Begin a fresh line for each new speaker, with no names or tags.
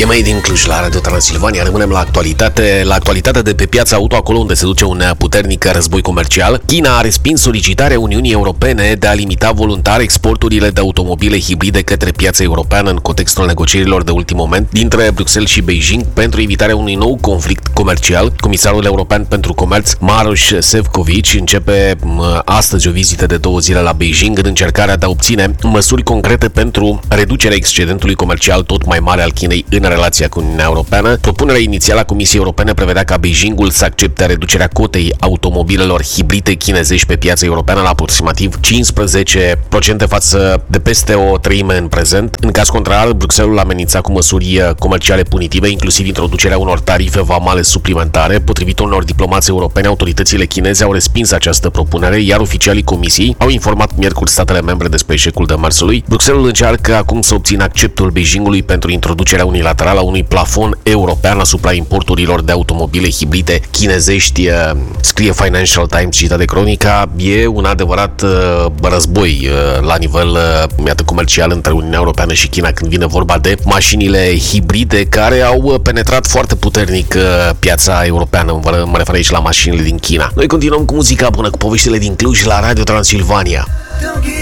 E mai din Cluj la Radio Transilvania. Rămânem la actualitate. La actualitatea de pe piața auto, acolo unde se duce un puternic război comercial. China a respins solicitarea Uniunii Europene de a limita voluntar exporturile de automobile hibride către piața europeană în contextul negocierilor de ultim moment dintre Bruxelles și Beijing pentru evitarea unui nou conflict comercial. Comisarul European pentru Comerț, Maroš Šefčovič, începe astăzi o vizită de 2 zile la Beijing în încercarea de a obține măsuri concrete pentru reducerea excedentului comercial tot mai mare al Chinei în relația cu Uniunea Europeană. Propunerea inițială a Comisiei Europene prevedea ca Beijingul să accepte reducerea cotei automobilelor hibride chinezești pe piața europeană la aproximativ 15% față de peste o treime în prezent. În caz contrar, Bruxelles amenința cu măsuri comerciale punitive, inclusiv introducerea unor tarife vamale suplimentare. Potrivit unor diplomați europeni, autoritățile chineze au respins această propunere, iar oficialii Comisiei au informat miercuri statele membre despre eșecul demersului. Bruxelles încearcă acum să obțină acceptul Beijingului pentru introducerea unilaterală a unui plafon european asupra importurilor de automobile hibride chinezești, scrie Financial Times, citat de Cronica. E un adevărat război la nivel comercial între Uniunea Europeană și China când vine vorba de mașinile hibride care au penetrat foarte puternic piața europeană. Mă refer aici la mașinile din China. Noi continuăm cu muzica bună, cu poveștile din Cluj la Radio Transilvania.